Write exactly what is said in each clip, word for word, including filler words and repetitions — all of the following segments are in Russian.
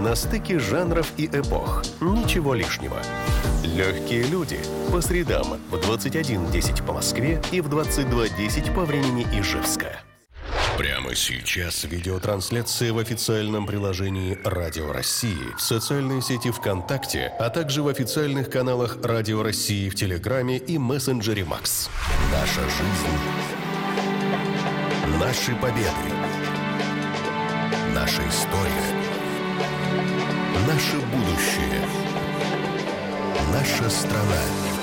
на стыке жанров и эпох. Ничего лишнего. «Легкие люди» по средам в двадцать один десять по Москве и в двадцать два десять по времени Ижевска. Прямо сейчас видеотрансляция в официальном приложении «Радио России», в социальной сети ВКонтакте, а также в официальных каналах «Радио России» в Телеграме и мессенджере Макс. Наша жизнь. Наши победы. Наша история. Наше будущее. Наша страна.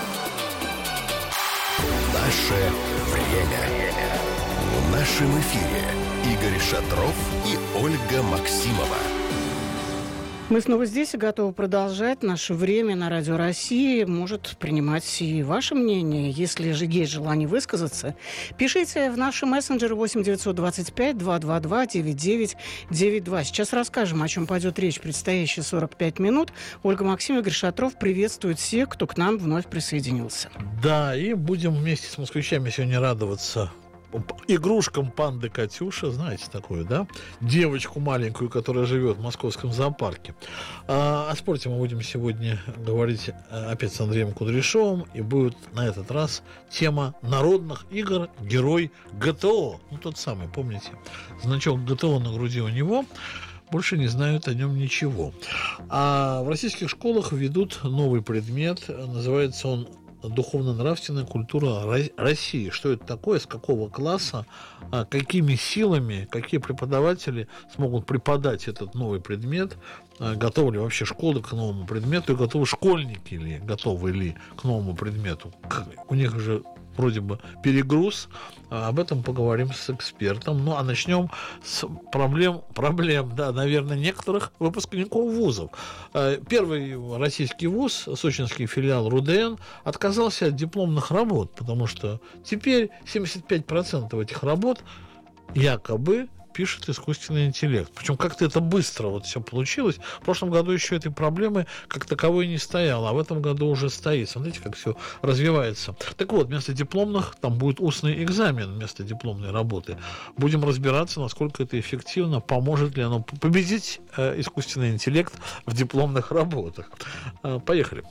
Наше время. В нашем эфире Игорь Шатров и Ольга Максимова. Мы снова здесь и готовы продолжать. Наше время на Радио России может принимать и ваше мнение. Если же есть желание высказаться, пишите в наши мессенджеры восемь девятьсот двадцать пять двести двадцать два девяносто девять девяносто два. Сейчас расскажем, о чем пойдет речь в предстоящие сорок пять минут. Ольга Максимова, Игорь Шатров приветствует всех, кто к нам вновь присоединился. Да, и будем вместе с москвичами сегодня радоваться игрушкам панды Катюша, знаете такую, да? Девочку маленькую, которая живет в московском зоопарке. А, о спорте мы будем сегодня говорить опять с Андреем Кудряшовым, и будет на этот раз тема народных игр герой ГТО. Ну, тот самый, помните? Значок ГТО на груди у него. Больше не знают о нем ничего. А в российских школах ведут новый предмет. Называется он «Духовно-нравственная культура России». Что это такое, с какого класса, какими силами, какие преподаватели смогут преподать этот новый предмет, готовы ли вообще школы к новому предмету, и готовы школьники ли, готовы ли к новому предмету. У них же вроде бы перегруз. Об этом поговорим с экспертом. Ну, а начнем с проблем, проблем, да, наверное, некоторых выпускников вузов. Первый российский вуз, сочинский филиал РУДН, отказался от дипломных работ, потому что теперь семьдесят пять процентов этих работ якобы пишет искусственный интеллект. Причем как-то это быстро вот все получилось. В прошлом году еще этой проблемы как таковой не стояло, а в этом году уже стоит. Смотрите, как все развивается. Так вот, вместо дипломных там будет устный экзамен вместо дипломной работы. Будем разбираться, насколько это эффективно, поможет ли оно победить э, искусственный интеллект в дипломных работах. Э, поехали.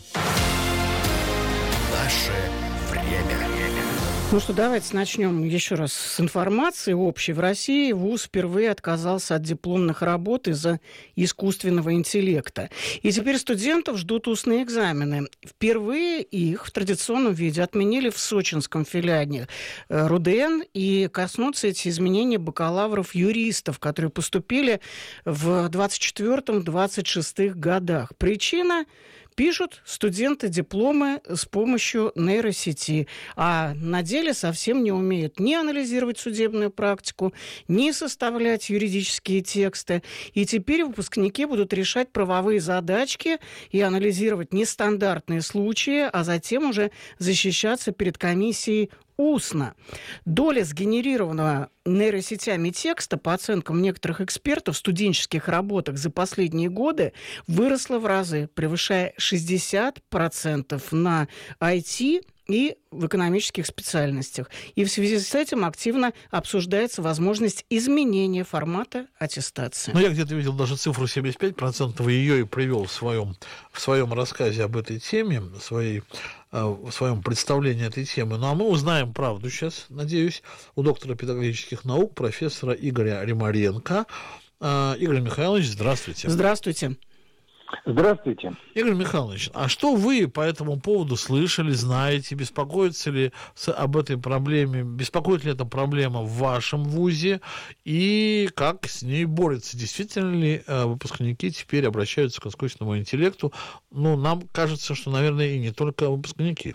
Наше время. Ну что, давайте начнем еще раз с информации общей. В России вуз впервые отказался от дипломных работ из-за искусственного интеллекта. И теперь студентов ждут устные экзамены. Впервые их в традиционном виде отменили в сочинском филиале РУДН, и коснутся эти изменения бакалавров-юристов, которые поступили в двадцать четвёртом - двадцать шестом годах. Причина – пишут студенты дипломы с помощью нейросети, а на деле совсем не умеют ни анализировать судебную практику, ни составлять юридические тексты. И теперь выпускники будут решать правовые задачки и анализировать нестандартные случаи, а затем уже защищаться перед комиссией устно. Доля сгенерированного нейросетями текста, по оценкам некоторых экспертов, в студенческих работах за последние годы выросла в разы, превышая шестьдесят процентов на ай ти и в экономических специальностях. И в связи с этим активно обсуждается возможность изменения формата аттестации. Ну, я где-то видел даже цифру семьдесят пять процентов, и ее и привел в своем, в своем рассказе об этой теме, своей, в своем представлении этой темы. Ну, а мы узнаем правду сейчас, надеюсь, у доктора педагогических наук, профессора Игоря Римаренко. Игорь Михайлович, здравствуйте. Здравствуйте. Здравствуйте. Игорь Михайлович, а что вы по этому поводу слышали, знаете, беспокоится ли об этой проблеме, беспокоит ли эта проблема в вашем вузе, и как с ней борются? Действительно ли выпускники теперь обращаются к искусственному интеллекту? Ну, нам кажется, что, наверное, и не только выпускники.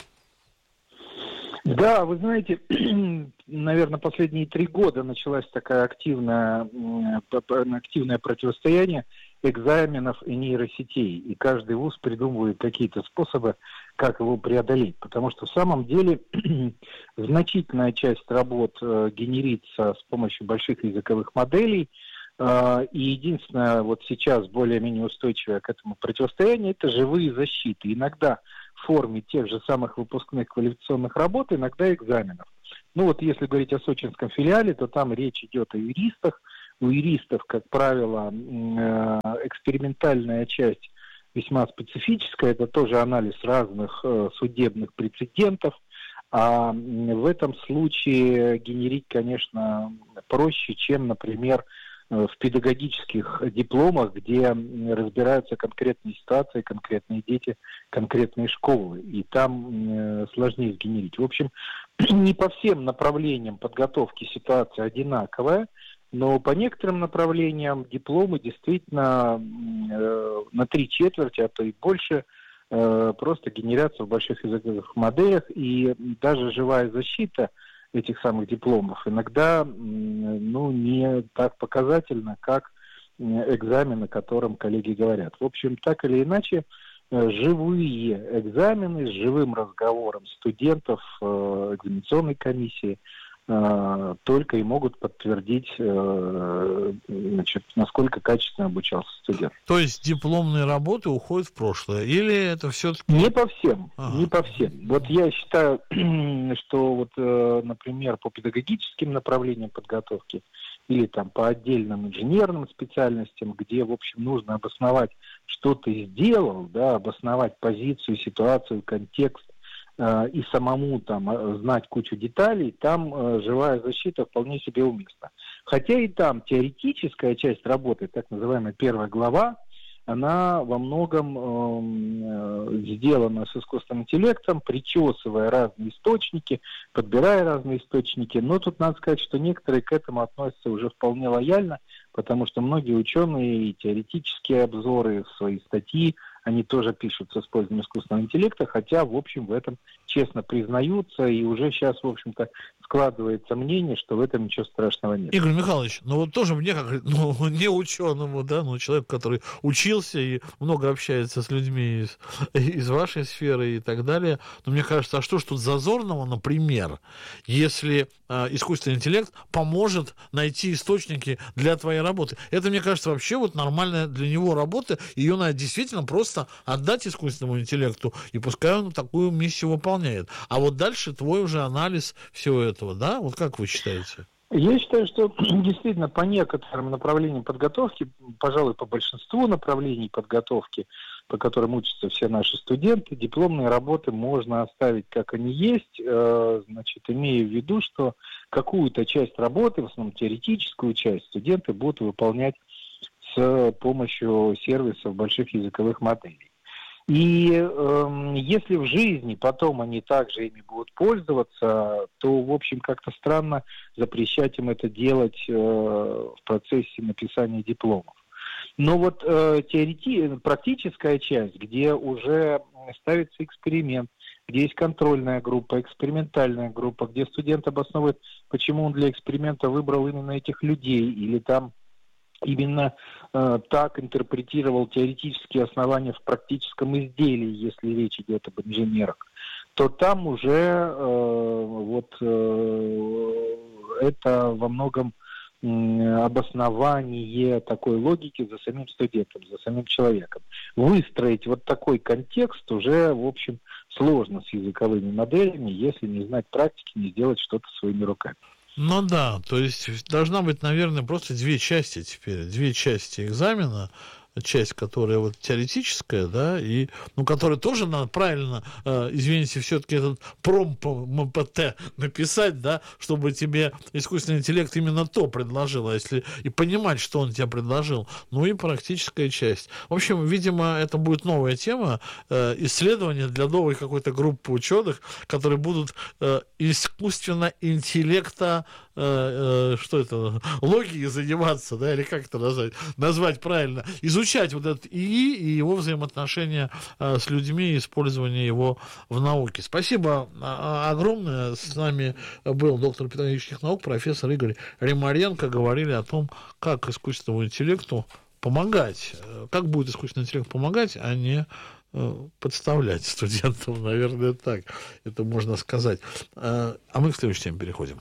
Да, вы знаете, наверное, последние три года началась такая активная, активное противостояние экзаменов и нейросетей, и каждый вуз придумывает какие-то способы, как его преодолеть, потому что в самом деле значительная часть работ э, генерится с помощью больших языковых моделей, э, и единственное вот сейчас более-менее устойчивое к этому противостояние – это живые защиты, иногда в форме тех же самых выпускных квалификационных работ, иногда экзаменов. Ну вот если говорить о сочинском филиале, то там речь идет о юристах, у юристов, как правило, экспериментальная часть весьма специфическая, это тоже анализ разных судебных прецедентов, а в этом случае генерить, конечно, проще, чем, например, в педагогических дипломах, где разбираются конкретные ситуации, конкретные дети, конкретные школы, и там сложнее сгенерить. В общем, не по всем направлениям подготовки ситуация одинаковая, но по некоторым направлениям дипломы действительно э, на три четверти, а то и больше, э, просто генерятся в больших языковых моделях, и даже живая защита этих самых дипломов иногда ну, не так показательна, как экзамен, о котором коллеги говорят. В общем, так или иначе, живые экзамены с живым разговором студентов, э, экзаменационной комиссии, только и могут подтвердить, значит, насколько качественно обучался студент. То есть дипломные работы уходят в прошлое? Или это все-таки... Не по всем, ага. не по всем. Вот я считаю, что вот, например, по педагогическим направлениям подготовки или там по отдельным инженерным специальностям, где, в общем, нужно обосновать, что ты сделал, да, обосновать позицию, ситуацию, контекст, и самому там знать кучу деталей, там э, живая защита вполне себе уместна. Хотя и там теоретическая часть работы, так называемая первая глава, она во многом э, сделана с искусственным интеллектом, причесывая разные источники, подбирая разные источники. Но тут надо сказать, что некоторые к этому относятся уже вполне лояльно, потому что многие ученые и теоретические обзоры, свои статьи, они тоже пишут с использованием искусственного интеллекта, хотя, в общем, в этом честно признаются, и уже сейчас, в общем-то, складывается мнение, что в этом ничего страшного нет. Игорь Михайлович, ну вот тоже мне, как ну, не ученому, да, но человек, который учился и много общается с людьми из, из вашей сферы и так далее, но мне кажется, а что ж тут зазорного, например, если э, искусственный интеллект поможет найти источники для твоей работы? Это, мне кажется, вообще вот нормальная для него работа, ее надо действительно просто отдать искусственному интеллекту, и пускай он такую миссию выполняет. А вот дальше твой уже анализ всего этого, да? Вот как вы считаете? Я считаю, что действительно по некоторым направлениям подготовки, пожалуй, по большинству направлений подготовки, по которым учатся все наши студенты, дипломные работы можно оставить как они есть, значит, имея в виду, что какую-то часть работы, в основном теоретическую часть, студенты будут выполнять с помощью сервисов больших языковых моделей. И э, если в жизни потом они также ими будут пользоваться, то, в общем, как-то странно запрещать им это делать э, в процессе написания дипломов. Но вот э, теорети... практическая часть, где уже ставится эксперимент, где есть контрольная группа, экспериментальная группа, где студент обосновывает, почему он для эксперимента выбрал именно этих людей, или там именно э, так интерпретировал теоретические основания в практическом изделии, если речь идет об инженерах, то там уже э, вот э, это во многом э, обоснование такой логики за самим студентом, за самим человеком. Выстроить вот такой контекст уже, в общем, сложно с языковыми моделями, если не знать практики, не сделать что-то своими руками. Ну да, то есть должна быть, наверное, просто две части теперь, две части экзамена, часть, которая вот теоретическая, да, и, ну, которая тоже надо правильно, э, извините, все-таки этот промпт эм пэ тэ написать, да, чтобы тебе искусственный интеллект именно то предложил, а если и понимать, что он тебе предложил, ну и практическая часть. В общем, видимо, это будет новая тема, э, исследования для новой какой-то группы ученых, которые будут э, искусственно интеллекта, э, э, что это, логией заниматься, да, или как это назвать, назвать правильно, изучать изучать вот этот ИИ и его взаимоотношения а, с людьми, использование его в науке. Спасибо а, огромное. С нами был доктор педагогических наук, профессор Игорь Ремаренко. Говорили о том, как искусственному интеллекту помогать. Как будет искусственный интеллект помогать, а не подставлять студентам, наверное, так это можно сказать. А мы к следующей теме переходим.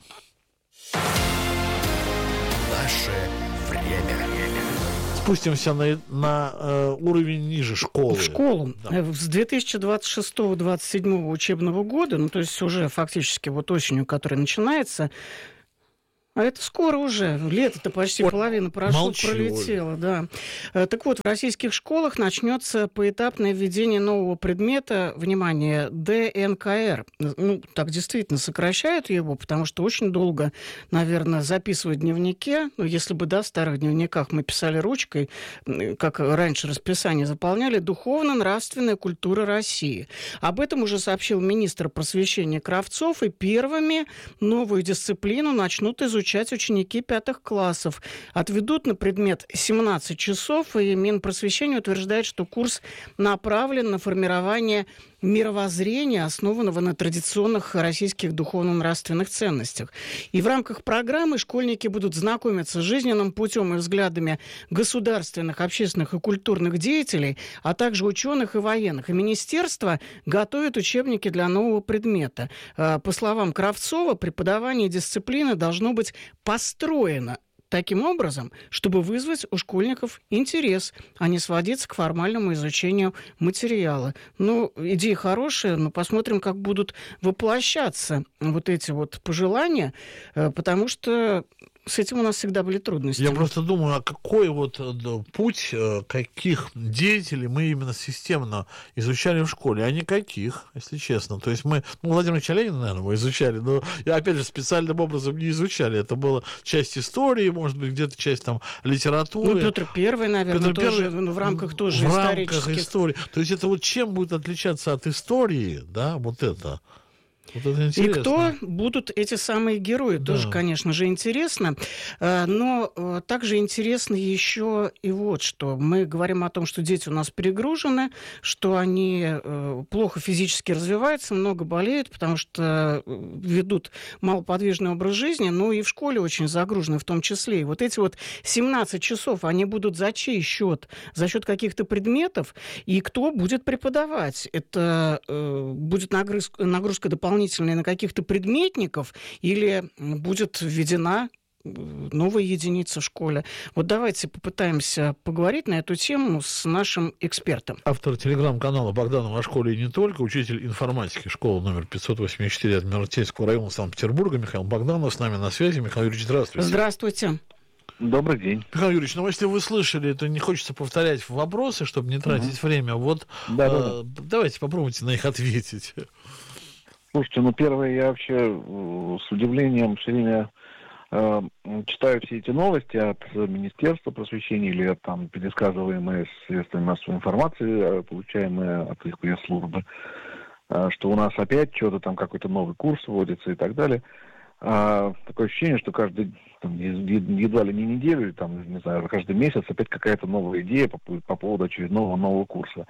Наше время. Спустимся на, на э, уровень ниже школы. В школу. Да. С две тысячи двадцать шестого — две тысячи двадцать седьмого учебного года, ну, то есть уже фактически вот осенью, которая начинается, А это скоро уже. Лето-то почти Ой, половина прошло, молчи, пролетело, да. Так вот, в российских школах начнется поэтапное введение нового предмета, внимание, Дэ Эн Ка Эр. Ну, так действительно сокращают его, потому что очень долго, наверное, записывать в дневнике. Ну, если бы, да, в старых дневниках мы писали ручкой, как раньше расписание заполняли, духовно-нравственная культура России. Об этом уже сообщил министр просвещения Кравцов, и первыми новую дисциплину начнут изучать изучать ученики пятых классов. Отведут на предмет семнадцать часов, и Минпросвещение утверждает, что курс направлен на формирование мировоззрения, основанного на традиционных российских духовно-нравственных ценностях. И в рамках программы школьники будут знакомиться с жизненным путем и взглядами государственных, общественных и культурных деятелей, а также ученых и военных. И министерство готовит учебники для нового предмета. По словам Кравцова, преподавание дисциплины должно быть построено таким образом, чтобы вызвать у школьников интерес, а не сводиться к формальному изучению материала. Ну, идея хорошая, но посмотрим, как будут воплощаться вот эти вот пожелания, потому что с этим у нас всегда были трудности. Я просто думаю, а какой вот путь, каких деятелей мы именно системно изучали в школе, а никаких, если честно. То есть мы, ну, Владимира Ильича Ленина, наверное, мы изучали, но, опять же, специальным образом не изучали. Это была часть истории, может быть, где-то часть там литературы. Ну, Петр Первый, наверное, Петр тоже, Первый, в рамках тоже в исторических. рамках истории. То есть это вот чем будет отличаться от истории, да, вот это? Вот это и кто будут эти самые герои, да. Тоже, конечно же, интересно. Но также интересно еще и вот что. Мы говорим о том, что дети у нас перегружены, что они плохо физически развиваются, много болеют, потому что ведут малоподвижный образ жизни, но и в школе очень загружены в том числе. И вот эти вот семнадцать часов, они будут за чей счет? За счет каких-то предметов? И кто будет преподавать? Это будет нагрузка, нагрузка дополнительная на каких-то предметников, или будет введена новая единица в школе? Вот давайте попытаемся поговорить на эту тему с нашим экспертом. Автор телеграм-канала «Богданова о школе и не только», учитель информатики школы номер пятьсот восемьдесят четыре Адмиралтейского района Санкт-Петербурга Михаил Богданов с нами на связи. Михаил Юрьевич, здравствуйте. Здравствуйте. Добрый день. Михаил Юрьевич, ну если вы слышали, это не хочется повторять вопросы, чтобы не тратить угу. время. Вот да, э, да, да. давайте попробуйте на них ответить. Слушайте, ну, первое, я вообще э, с удивлением все время э, читаю все эти новости от Министерства просвещения или от там пересказываемые средствами массовой информации, получаемые от их пресс-службы, э, что у нас опять что-то там, какой-то новый курс вводится и так далее. А, такое ощущение, что каждый, там, едва ли не неделю, там, не знаю, каждый месяц опять какая-то новая идея по, по поводу очередного нового курса.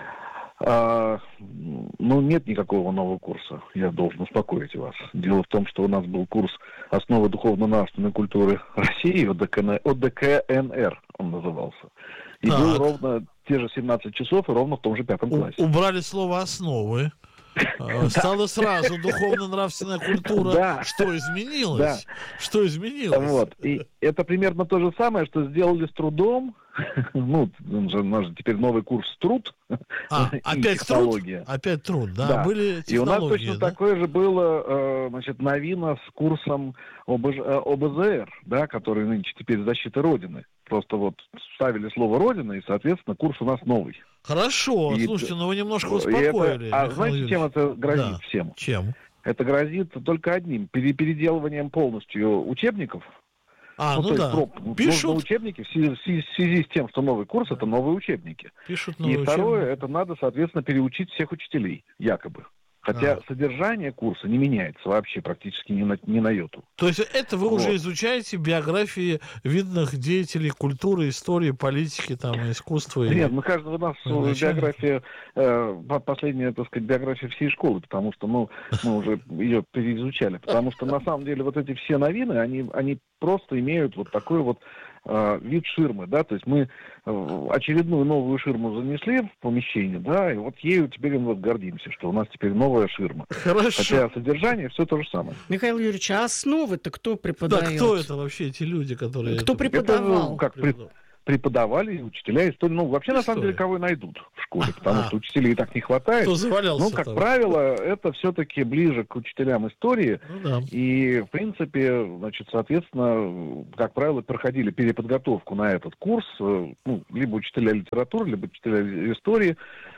А, ну, нет никакого нового курса, я должен успокоить вас. Дело в том, что у нас был курс «Основы духовно-нравственной культуры России», О Дэ Ка Эн Эр он назывался. И так. Был ровно те же семнадцать часов, и ровно в том же пятом классе. У- убрали слово «основы». Стала сразу духовно-нравственная культура. Да. Что изменилось? Да. Что изменилось? Вот. И это примерно то же самое, что сделали с трудом. Ну, у нас же теперь новый курс труд. А, опять труд? Опять труд, да. да. Были технологии. И у нас точно да? такое же было, значит, новина с курсом О Бэ Зэ Эр, да, который нынче теперь «Защита Родины». Просто вот вставили слово «Родина», и, соответственно, курс у нас новый. Хорошо, и слушайте, ну вы немножко успокоили. Это, а знаете, Юрьевич? Чем это грозит да. всем? Чем? Это грозит только одним, переделыванием полностью учебников. А, ну, ну да. Есть, Пишут... нужны учебники в связи, в связи с тем, что новый курс — это новые учебники. Пишут новые И второе, учебники. это надо, соответственно, переучить всех учителей, якобы. Хотя а. содержание курса не меняется вообще практически ни на, ни на йоту. То есть это вы вот. уже изучаете биографии видных деятелей культуры, истории, политики, там, искусства? Нет, мы каждого нас биография, э, последняя, так сказать, биография всей школы, потому что ну, мы уже ее переизучали. Потому что на самом деле вот эти все новины, они, они просто имеют вот такой вот э, вид ширмы, да, то есть мы э, очередную новую ширму занесли в помещение, да, и вот ею теперь мы вот гордимся, что у нас теперь новая ширма. Хорошо. Хотя содержание все то же самое. Михаил Юрьевич, а основы-то кто преподает? Да, кто это вообще, эти люди, которые... Кто преподавал? Это, как, преподавали учителя истории. Ну, вообще, История. на самом деле, кого и найдут в школе, потому А. что учителей и так не хватает. Кто завалялся Ну, как там? правило, это все-таки ближе к учителям истории. Ну, да. И, в принципе, значит, соответственно, как правило, проходили переподготовку на этот курс, э, ну, либо учителя литературы, либо учителя истории.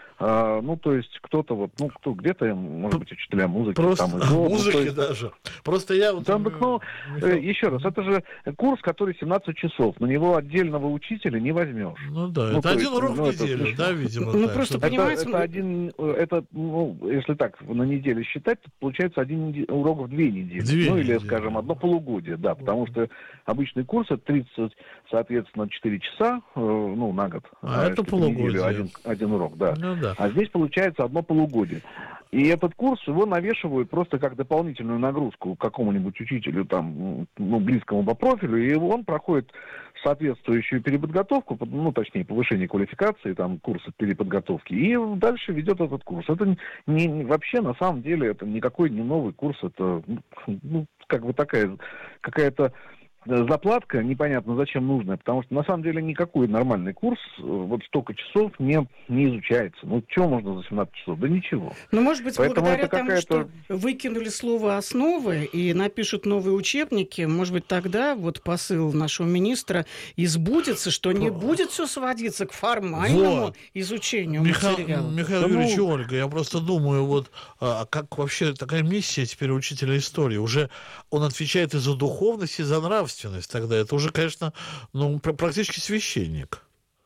А, ну, то есть кто-то вот, ну, кто где-то, может быть, учителя музыки. Просто там, и то, музыки ну, то есть, даже. Просто я вот... там, ну, Михаил... э, еще раз, это же курс, который семнадцать часов. На него отдельного учителя не возьмешь. Ну да, ну, это один есть, урок ну, в это неделю, смешно. да, видимо. Ну, так, просто чтобы- Это, понимаете, это один, это, ну, если так, на неделю считать, то получается один неде- урок в две недели. Две ну, или, недели. скажем, одно полугодие, да, потому что обычный курс это тридцать, соответственно, четыре часа, э, ну, на год. А это если по полугодие. неделю один, один урок, да. Ну да. А здесь получается одно полугодие. И этот курс, его навешивают просто как дополнительную нагрузку какому-нибудь учителю, там, ну, близкому по профилю, и он проходит соответствующую переподготовку, ну, точнее, повышение квалификации, там, курсы переподготовки, и дальше ведет этот курс. Это не, не- вообще, на самом деле, это никакой не новый курс, это, ну, как бы такая какая-то заплатка, непонятно зачем нужная, потому что на самом деле никакой нормальный курс э, вот столько часов не, не изучается. Ну, чего можно за семнадцать часов? Да ничего. Ну, может быть, Поэтому благодаря это тому, какая-то- что выкинули слово «основы» и напишут новые учебники, может быть, тогда вот посыл нашего министра избудется, что не будет все сводиться к формальному Вот. изучению Миха- материала. Михаил Да ну- Юрьевич и Ольга, я просто думаю, вот а как вообще такая миссия теперь учителя истории? Уже он отвечает и за духовность, и за нравственность тогда. Это уже, конечно, ну, пр- практически священник.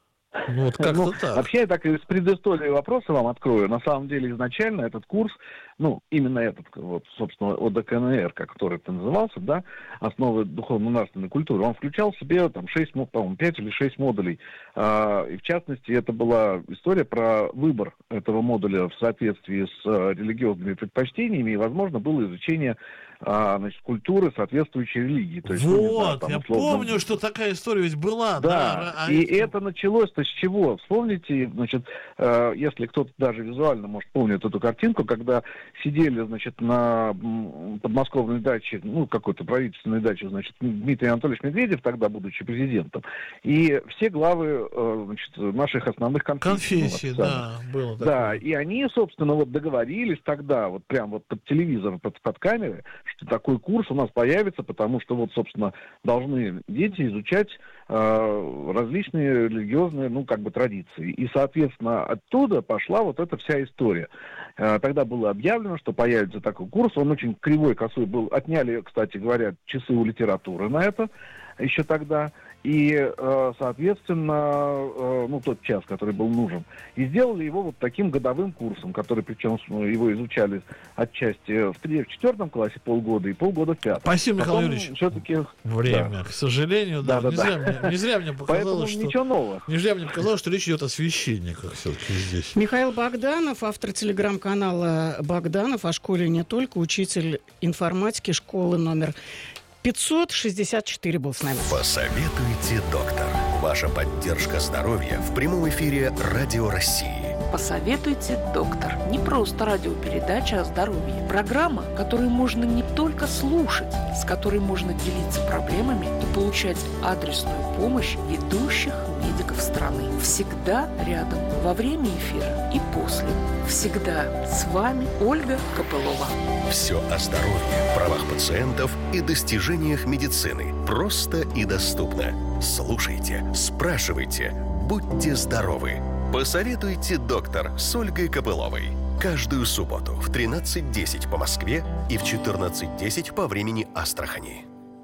Ну, вот как-то Ну, так. Вообще, я так из предыстории вопроса вам открою. На самом деле, изначально этот курс, ну, именно этот, вот, собственно, О Д К Н Р, который это назывался, да, основы духовно-нравственной культуры, он включал в себе, там, шесть, мо- по-моему, пять или шесть модулей. А, и, в частности, это была история про выбор этого модуля в соответствии с а, религиозными предпочтениями, и, возможно, было изучение а, значит, культуры соответствующей религии. То есть, ну, не знаю, Вот, там, я условно, помню, что такая история ведь была. Да, а и это- это началось-то с чего? Вспомните, значит, э, если кто-то даже визуально, может, помнит эту картинку, когда сидели, значит, на м, подмосковной даче, ну, какой-то правительственной даче, значит, Дмитрий Анатольевич Медведев, тогда будучи президентом, и все главы, э, значит, наших основных конфессий. Конфессии, ну, да, было такое. Да, и они, собственно, вот договорились тогда, вот прям вот под телевизор, под, под камеры, что такой курс у нас появится, потому что вот, собственно, должны дети изучать э, различные религиозные, ну, как бы, традиции. И, соответственно, оттуда пошла вот эта вся история. Э, тогда было объявлено, что появится такой курс. Он очень кривой, косой был. Отняли, кстати говоря, часы у литературы на это еще тогда. И, э, соответственно, э, ну, тот час, который был нужен. И сделали его вот таким годовым курсом, который, причем, ну, его изучали отчасти в, три- в четвертом классе полгода и полгода в пятом. Спасибо, Михаил Потом Юрьевич. все-таки... Время, Да. к сожалению, да. Да, не, да, зря да. Мне, не зря мне Поэтому показалось, что... ничего нового. Не зря мне показалось, что речь идет о священниках все-таки здесь. Михаил Богданов, автор телеграм-канала «Богданов», о школе не только, учитель информатики школы номер пятьсот шестьдесят четыре был с нами. Посоветуйте, доктор. Ваша поддержка здоровья в прямом эфире Радио России. Посоветуйте, доктор. Не просто радиопередача о здоровье. Программа, которую можно не только слушать, с которой можно делиться проблемами и получать адресную помощь ведущих медиков страны. Всегда рядом, во время эфира и после. Всегда с вами Ольга Копылова. Все о здоровье, правах пациентов и достижениях медицины. Просто и доступно. Слушайте, спрашивайте, будьте здоровы. Посоветуйте, доктор, с Ольгой Копыловой. Каждую субботу в тринадцать десять по Москве и в четырнадцать десять по времени Астрахани.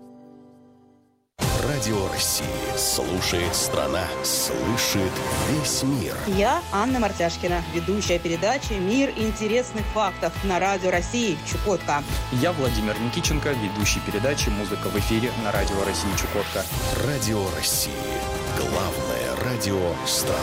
Радио России. Слушает страна. Слышит весь мир. Я Анна Мартяшкина, ведущая передачи «Мир интересных фактов» на Радио России Чукотка. Я Владимир Никитченко, ведущий передачи «Музыка в эфире» на Радио России Чукотка. Радио России. Главное радио страны.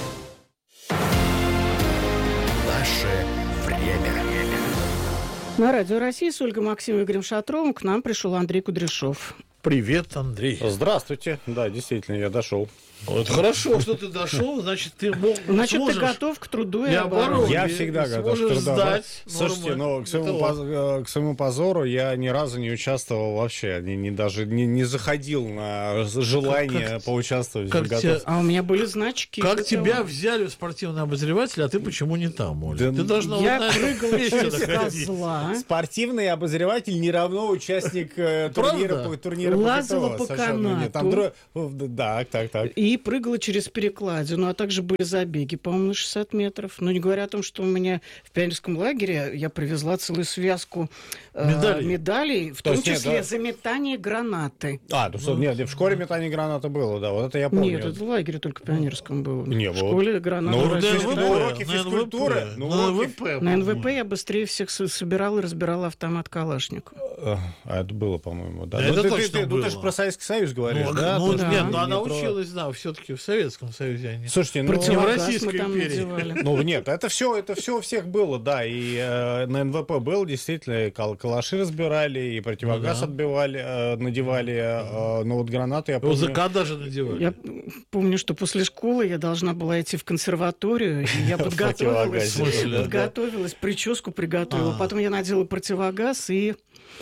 Наше время. На Радио России с Ольгой Максимовной и Игорем Шатровым к нам пришел Андрей Кудряшов. Привет, Андрей. Здравствуйте. Да, действительно, я дошел. Вот хорошо, что ты дошел, значит, ты мог, Значит, сможешь... ты готов к труду и обороне. обороне. Я всегда готов к труду. Сдать Слушайте, но к своему, поз... к своему позору я ни разу не участвовал вообще, не, не даже не, не заходил на желание как, поучаствовать. Как тебя... А у меня были значки. Как тебя того. Взяли в спортивный обозреватель, а ты почему не там, Оля? Да, ты должна я вот прыгала через козла. Спортивный обозреватель не равно участник турнира, турнира Лазала по канату. Да, так, так. И прыгала через перекладину, а также были забеги, по-моему, на шестьдесят метров. Но не говоря о том, что у меня в пионерском лагере я привезла целую связку медалей, э, медалей в То том числе нет, да? за метание гранаты. А, ну, ну нет, в школе метание гранаты было, да, вот это я помню. Нет, это в лагере только пионерском было. Не, в школе гранаты. Ну, на, на уроке физкультуры. На, на, уроки... на эн вэ пэ я быстрее всех собирала и разбирала автомат Калашникова. А это было, по-моему, да. да ну, это ты, точно ты, было. Ну, ты же про Советский Союз говоришь, ну, да? Ну, да. Нет, но она про... училась, да, все-таки в Советском Союзе. Они... Слушайте, ну... в Российской империи. Ну, нет, это все, это все у всех было, да. И э, на эн вэ пэ был, действительно, кал- калаши разбирали, и противогаз ну, да. отбивали, э, надевали. Э, но вот гранаты, я помню... За когда же надевали? Я помню, что после школы я должна была идти в консерваторию, и я подготовилась, подготовилась, прическу приготовила. Потом я надела противогаз и...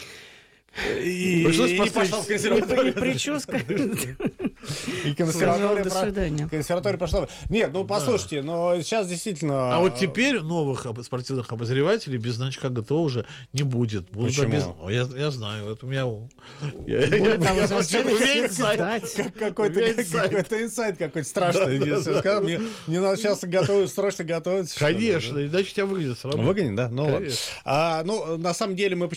И, и, и пошла в консерваторию. И, и прическа. И консерватория, до свидания. Консерватория пошла. Нет, ну послушайте, да. но сейчас действительно... А вот теперь новых спортивных обозревателей без значка ГТО уже не будет. Будут Почему? Без... Я, я знаю, это у меня... Я, я, я, я, какой-то инсайт какой-то страшный. Мне надо сейчас готовить, срочно готовиться. Конечно, иначе тебя выгонят с работы. Выгонят, да? Ну, на самом деле, мы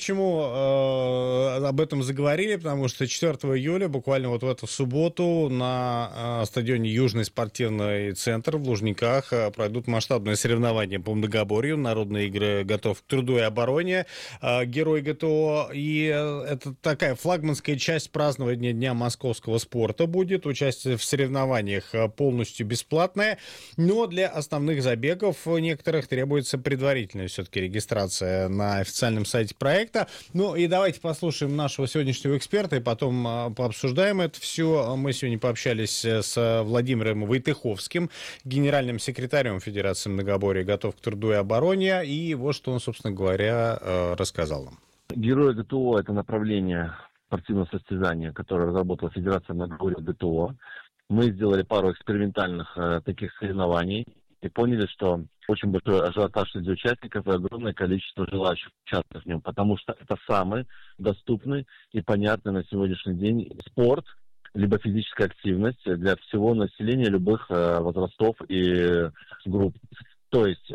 почему об этом заговорили, потому что четвёртого июля, буквально вот в эту субботу, на э, стадионе Южный спортивный центр в Лужниках э, пройдут масштабные соревнования по многоборью. Народные игры «Готов к труду и обороне», э, «Герой ГТО». И э, это такая флагманская часть празднования Дня московского спорта будет. Участие в соревнованиях э, полностью бесплатное, но для основных забегов некоторых требуется предварительная все-таки регистрация на официальном сайте проекта. Ну и давайте послушаем нашего сегодняшнего эксперта и потом а, пообсуждаем это все. Мы сегодня пообщались с Владимиром Войтыховским, генеральным секретарем Федерации многоборья «Готов к труду и обороне». И вот что он, собственно говоря, рассказал нам. Герой ГТО – это направление спортивного состязания, которое разработала Федерация многоборья ГТО. Мы сделали пару экспериментальных э, таких соревнований и поняли, что очень большой ажиотаж среди участников и огромное количество желающих участвовать в нем, потому что это самый доступный и понятный на сегодняшний день спорт, либо физическая активность для всего населения любых э, возрастов и групп. То есть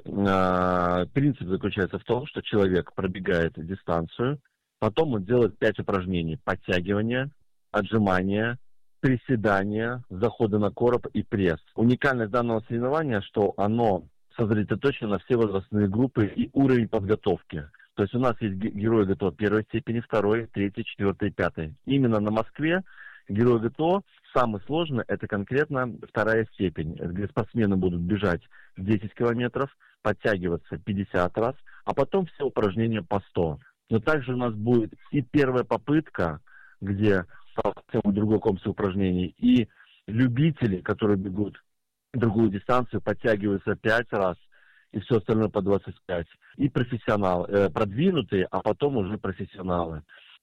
э, принцип заключается в том, что человек пробегает дистанцию, потом он делает пять упражнений: подтягивания, отжимания, приседания, заходы на короб и пресс. Уникальность данного соревнования, что оно сосредоточено на все возрастные группы и уровень подготовки. То есть у нас есть герои ГТО первой степени, второй, третьей, четвертой и пятой. Именно на Москве герои ГТО самый сложный – это конкретно вторая степень, где спортсмены будут бежать десять километров, подтягиваться пятьдесят раз, а потом все упражнения по сто. Но также у нас будет и первая попытка, где совсем другой комплекс упражнений, и любители, которые бегут другую дистанцию, подтягиваются пять раз, и все остальное по двадцать пять. И профессионалы, э, продвинутые, а потом уже профессионалы.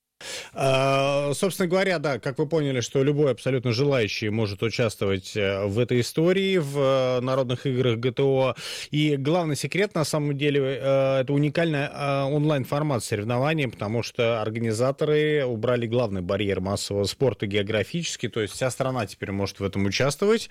А, собственно говоря, да, как вы поняли, что любой абсолютно желающий может участвовать в этой истории, в народных играх ГТО. И главный секрет, на самом деле, это уникальный онлайн-формат соревнований, потому что организаторы убрали главный барьер массового спорта географически, то есть вся страна теперь может в этом участвовать.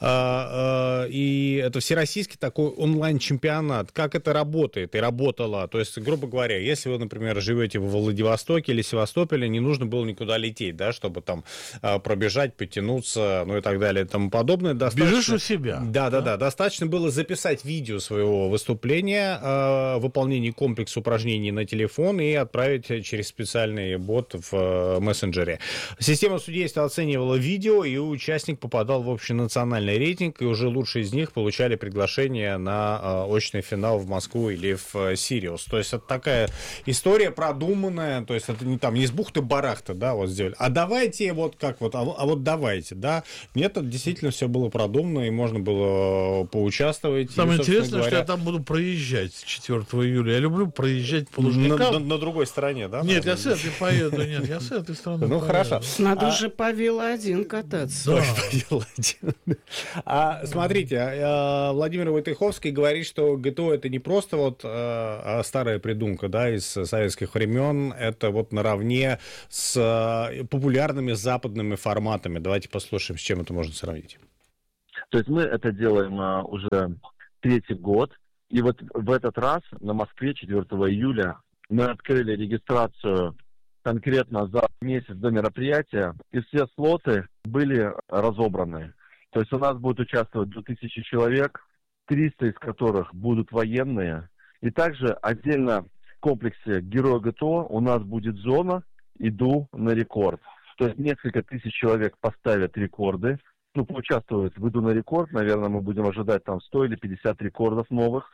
И это всероссийский такой онлайн-чемпионат. Как это работает и работало? То есть, грубо говоря, если вы, например, живете в Владивостоке или Севастополе, не нужно было никуда лететь, да, чтобы там а, пробежать, потянуться, ну и так далее и тому подобное. Достаточно... Бежишь у себя. Да, да, да, да. Достаточно было записать видео своего выступления, э, выполнение комплекса упражнений на телефон и отправить через специальный бот в э, мессенджере. Система судейства оценивала видео, и участник попадал в общенациональный рейтинг, и уже лучшие из них получали приглашение на э, очный финал в Москву или в э, Сириус. То есть это такая история продуманная, то есть это не там не не с бухты-барахта, да, вот сделали, а давайте вот как вот, а, а вот давайте, да. Нет, это действительно все было продумано, и можно было поучаствовать. Самое и, интересное, говоря... что я там буду проезжать четвёртого июля. Я люблю проезжать по Лужникам. На, на, на другой стороне, да? Нет, я с этой поеду, нет, я с этой стороны Ну, поеду. хорошо. Надо а... уже по Вилла один кататься. Да. По Вилла один. А смотрите, Владимир Войтыховский говорит, что ГТО это не просто вот а, старая придумка, да, из советских времен, это вот наравне с популярными западными форматами. Давайте послушаем, с чем это можно сравнить. То есть мы это делаем а, уже третий год, и вот в этот раз на Москве четвёртого июля мы открыли регистрацию конкретно за месяц до мероприятия, и все слоты были разобраны. То есть у нас будет участвовать две тысячи человек, триста из которых будут военные, и также отдельно в комплексе Героя ГТО у нас будет зона «Иду на рекорд». То есть несколько тысяч человек поставят рекорды, ну, поучаствуют в «Иду на рекорд», наверное, мы будем ожидать там сто или пятьдесят рекордов новых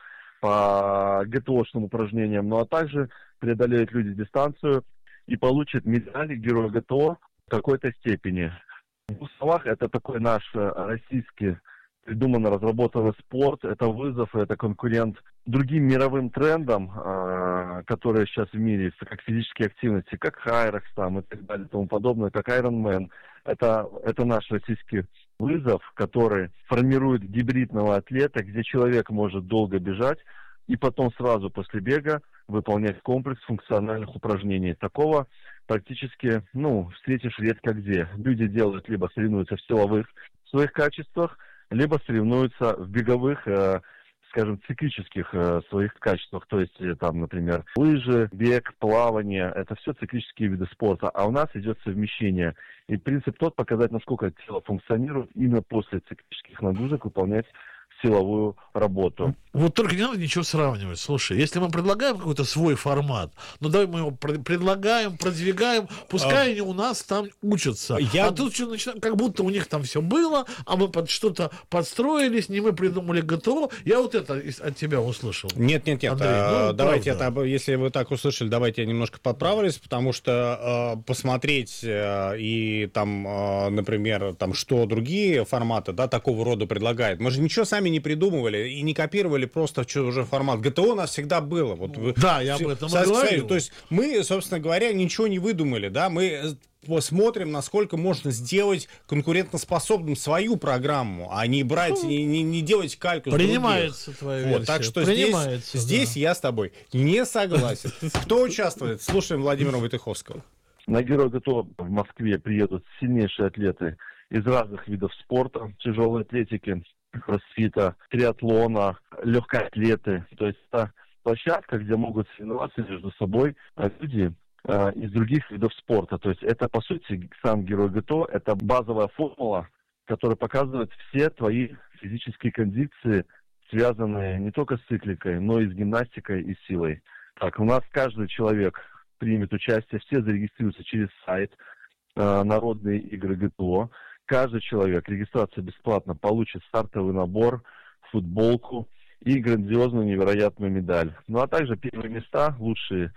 по ГТОшным упражнениям, ну, а также преодолеют люди дистанцию и получат медали Героя ГТО в какой-то степени. В двух словах, это такой наш российский придуманный, разработанный спорт, это вызов, это конкурент другим мировым трендам, э, которые сейчас в мире, как физические активности, как Хайрекс там и так далее и тому подобное, как Ironman. Это, это наш российский вызов, который формирует гибридного атлета, где человек может долго бежать и потом сразу после бега выполнять комплекс функциональных упражнений. Такого практически, ну, встретишь редко где. Люди делают, либо соревнуются в силовых своих качествах, либо соревнуются в беговых, э, скажем, циклических э, своих качествах. То есть, э, там, например, лыжи, бег, плавание. Это все циклические виды спорта. А у нас идет совмещение. И принцип тот, показать, насколько тело функционирует именно после циклических нагрузок, выполнять силовую работу. Вот только не надо ничего сравнивать. Слушай, если мы предлагаем какой-то свой формат, ну давай мы его предлагаем, продвигаем, пускай а... они у нас там учатся. Я... А тут что начинаем, как будто у них там все было, а мы под что-то подстроились, не мы придумали ГТО. Я вот это от тебя услышал. Нет, нет, нет. Андрей, а, ну, давайте это, если вы так услышали, давайте я немножко подправлюсь, потому что э, посмотреть э, и там, э, например, там что другие форматы, да, такого рода предлагают. Мы же ничего сами не придумывали и не копировали просто уже формат. ГТО у нас всегда было. Вот вы, да, я об этом и говорю. То есть мы, собственно говоря, ничего не выдумали, да, мы посмотрим, насколько можно сделать конкурентоспособным свою программу, а не брать, не, не, не делать кальку с Принимается других. Твоя вот, версия. так что Принимается, здесь, здесь да. я с тобой не согласен. Кто участвует? Слушаем Владимира Войтыховского. На Героя ГТО в Москве приедут сильнейшие атлеты из разных видов спорта, тяжелой атлетики, кроссфита, триатлона, легкой атлеты. То есть это площадка, где могут соревноваться между собой люди э, из других видов спорта. То есть это, по сути, сам Герой ГТО, это базовая формула, которая показывает все твои физические кондиции, связанные не только с цикликой, но и с гимнастикой и силой. Так, у нас каждый человек примет участие, все зарегистрируются через сайт э, «Народные игры ГТО». Каждый человек, регистрация бесплатно, получит стартовый набор, футболку и грандиозную невероятную медаль. Ну а также первые места, лучшие,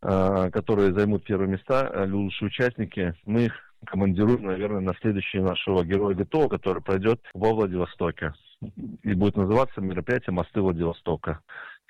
э, которые займут первые места, э, лучшие участники, мы их командируем, наверное, на следующее нашего Героя ГТО, который пройдет во Владивостоке. И будет называться мероприятие «Мосты Владивостока».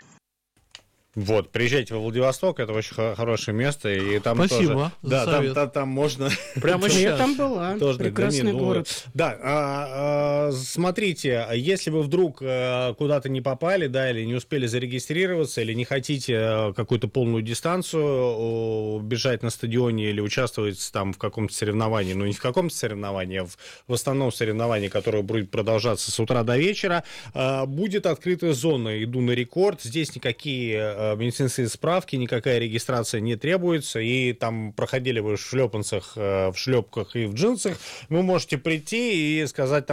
Вот, приезжайте во Владивосток, это очень х- хорошее место, и там Спасибо тоже, за да, там, совет. там, там можно. Прямо сейчас. Я там была, тоже, прекрасный да, не, город. Ну, да, а, а, смотрите, если вы вдруг а, куда-то не попали, да, или не успели зарегистрироваться, или не хотите а, какую-то полную дистанцию о, бежать на стадионе или участвовать там в каком-то соревновании, ну не в каком-то соревновании, а в, в основном соревновании, которое будет продолжаться с утра до вечера, а, будет открытая зона «Иду на рекорд». Здесь никакие медицинские справки, никакая регистрация не требуется, и там проходили вы в шлепанцах, в шлепках и в джинсах, вы можете прийти и сказать там: эй,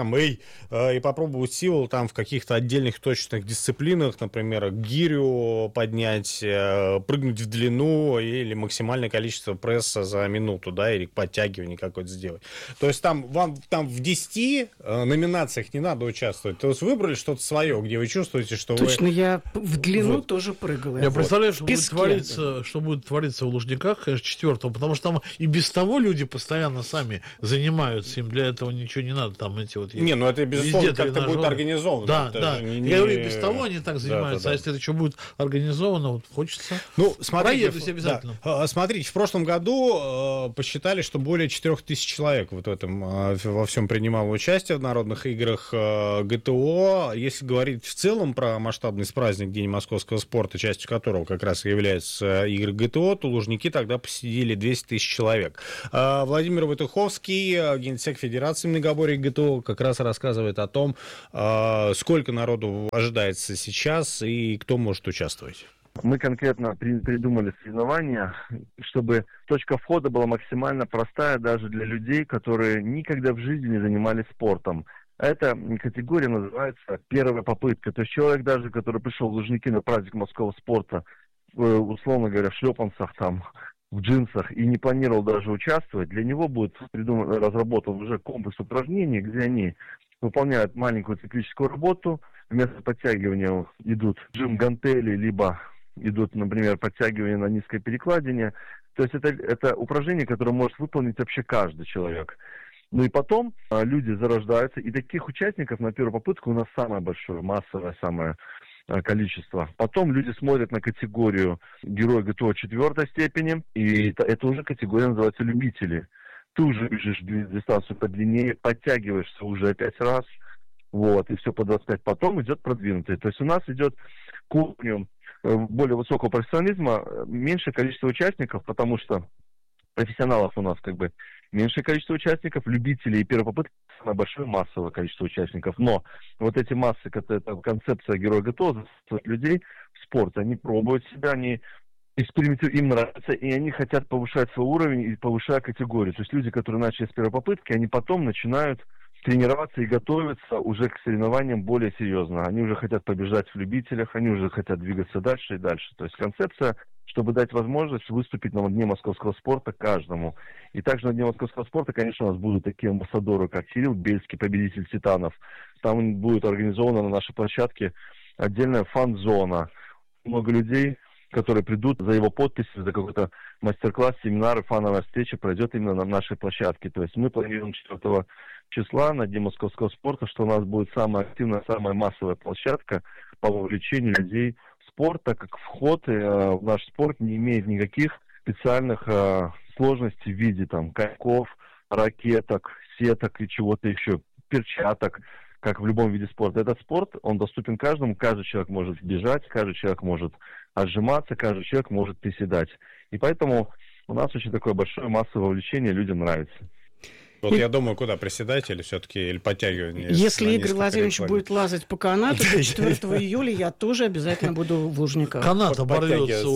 и попробовать силу там в каких-то отдельных точных дисциплинах, например, гирю поднять, прыгнуть в длину или максимальное количество пресса за минуту, да, или подтягивание какое-то сделать. То есть там вам там в десяти номинациях не надо участвовать. То есть выбрали что-то свое, где вы чувствуете, что Точно, вы... я в длину вот. тоже прыгала. Я вот. представляю, что в будет, песке. твориться, что будет твориться в Лужниках, конечно, четвертого, потому что там и без того люди постоянно сами занимаются, им для этого ничего не надо, там эти вот... Не, ну это, безусловно, как-то будет организовано. Да, это да. Не, не... Я говорю, без того они так занимаются, да, да, да. а если это что будет организовано, вот хочется... Ну, смотрите, проедусь обязательно. Да. Смотрите, в прошлом году э, посчитали, что более четырех тысяч человек вот в этом, э, во всем принимало участие в народных играх э, ГТО. Если говорить в целом про масштабный праздник День московского спорта, частью которого как раз и являются игры ГТО, то Лужники тогда посетили двести тысяч человек. Э, Владимир Ватуховский, генсек Федерации многоборий ГТО, как раз рассказывает о том, э, сколько народу ожидается сейчас и кто может участвовать. Мы конкретно при, придумали соревнования, чтобы точка входа была максимально простая даже для людей, которые никогда в жизни не занимались спортом. Эта категория называется «первая попытка». То есть человек даже, который пришел в Лужники на праздник морского спорта, условно говоря, в шлепанцах, там, в джинсах, и не планировал даже участвовать, для него будет придуман, разработан уже комплекс упражнений, где они выполняют маленькую циклическую работу, вместо подтягивания идут жим-гантели, либо идут, например, подтягивания на низкой перекладине. То есть это, это упражнение, которое может выполнить вообще каждый человек. Ну и потом а, люди зарождаются, и таких участников на первую попытку у нас самое большое, массовое самое а, количество. Потом люди смотрят на категорию Герой ГТО четвертой степени, и это, это уже категория называется любители. Ты уже бежишь дистанцию подлиннее, подтягиваешься уже пять раз, вот, и все по двадцать пять. Потом идет продвинутый. То есть у нас идет к уровню более высокого профессионализма меньшее количество участников, потому что профессионалов у нас как бы меньшее количество участников, любителей и первой попытки самое большое массовое количество участников. Но вот эти массы, это концепция Героя ГТО, заставляет людей в спорт, они пробуют себя, они экспериментируют, им нравится, и они хотят повышать свой уровень и повышать категорию. То есть люди, которые начали с первой попытки, они потом начинают тренироваться и готовиться уже к соревнованиям более серьезно. Они уже хотят побеждать в любителях, они уже хотят двигаться дальше и дальше. То есть концепция, чтобы дать возможность выступить на Дне московского спорта каждому. И также на Дне московского спорта, конечно, у нас будут такие амбассадоры, как Кирилл Бельский, победитель «Титанов». Там будет организована на нашей площадке отдельная фан-зона. Много людей, которые придут за его подписью, за какой-то мастер-класс, семинар, фановая встреча пройдет именно на нашей площадке. То есть мы планируем четвёртого числа на Дне московского спорта, что у нас будет самая активная, самая массовая площадка по вовлечению людей в спорт, так как вход э, в наш спорт не имеет никаких специальных э, сложностей в виде там кайков, ракеток, сеток и чего-то еще, перчаток, как в любом виде спорта. Этот спорт, он доступен каждому, каждый человек может бежать, каждый человек может отжиматься, каждый человек может приседать. И поэтому у нас очень такое большое массовое вовлечение, людям нравится. Вот и... я думаю, куда приседать или все-таки или подтягивание. Если Игорь Владимирович будет лазать по канату до четвёртого июля, я тоже обязательно буду в Лужниках. Канат оборвется,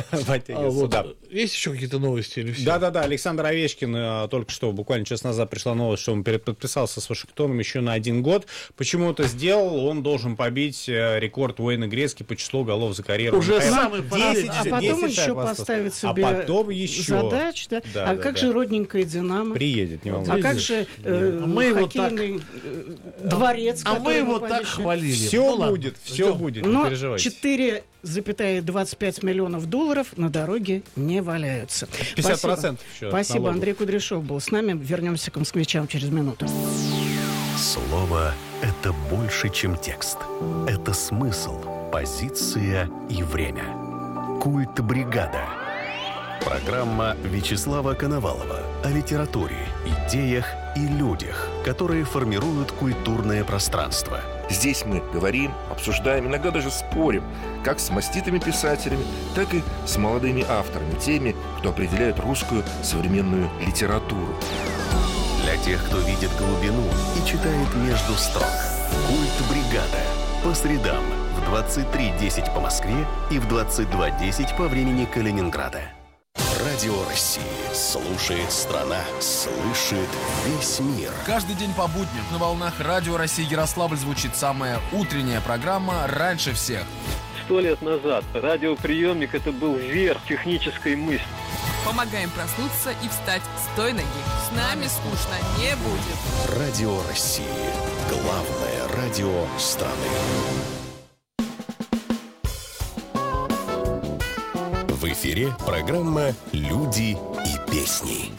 Олечка. Есть еще какие-то новости или все? Да-да-да, Александр Овечкин только что, буквально час назад пришла новость, что он подписался с Вашингтоном еще на один год. Почему это сделал? Он должен побить рекорд Уэйна Грецки по числу голов за карьеру. Уже самый десять, а потом еще поставить себе а потом еще. задач. Да? Да, а да, как да. же родненькая «Динамо»? Приедет, не волнуйтесь. А как же э, мы хоккейный так... дворец, а мы его так хвалили. Все ну, будет, все ждем. будет, не Но переживайте. четыре целых двадцать пять миллионов долларов на дороге не валяются. пятьдесят процентов Спасибо, еще Спасибо. Андрей Кудряшов был с нами. Вернемся к москвичам через минуту. Слово – это больше, чем текст. Это смысл, позиция и время. Культ бригада. Программа Вячеслава Коновалова о литературе, идеях и людях, которые формируют культурное пространство. Здесь мы говорим, обсуждаем, иногда даже спорим, как с маститыми писателями, так и с молодыми авторами, теми, кто определяет русскую современную литературу. Для тех, кто видит глубину и читает между строк. Культ бригада. По средам в двадцать три десять по Москве и в двадцать два десять по времени Калининграда. Радио Радио России. Слушает страна, слышит весь мир. Каждый день по будням на волнах Радио России Ярославль звучит самая утренняя программа «Раньше всех». Сто лет назад радиоприемник – это был верх технической мысли. Помогаем проснуться и встать с той ноги. С нами скучно не будет. Радио России. Главное радио страны. В эфире программа «Люди и песни».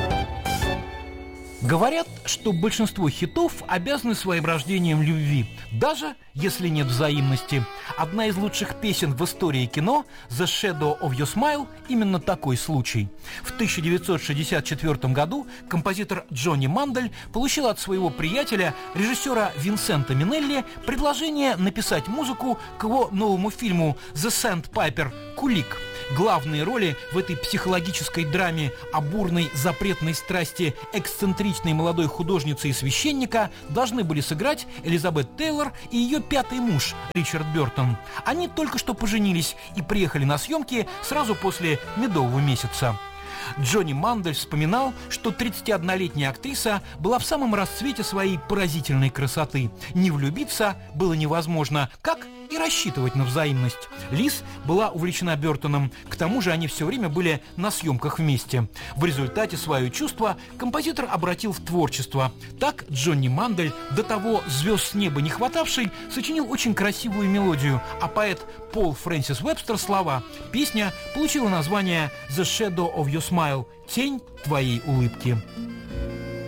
Говорят, что большинство хитов обязаны своим рождением любви, даже если нет взаимности. Одна из лучших песен в истории кино «The Shadow of Your Smile» именно такой случай. В тысяча девятьсот шестьдесят четвёртом году композитор Джонни Мандель получил от своего приятеля, режиссера Винсента Минелли, предложение написать музыку к его новому фильму «The Sandpiper» «Кулик». Главные роли в этой психологической драме о бурной запретной страсти эксцентричной молодой художницы и священника должны были сыграть Элизабет Тейлор и ее пятый муж Ричард Бертон. Они только что поженились и приехали на съемки сразу после медового месяца. Джонни Мандель вспоминал, что тридцатиоднолетняя актриса была в самом расцвете своей поразительной красоты. Не влюбиться было невозможно, как и рассчитывать на взаимность. Лиз была увлечена Бертоном, к тому же они все время были на съемках вместе. В результате свое чувство композитор обратил в творчество. Так Джонни Мандель, до того звезд с неба не хватавший, сочинил очень красивую мелодию, а поэт Пол Фрэнсис Вебстер слова. Песня получила название «The Shadow of Your Smile» – «Тень твоей улыбки».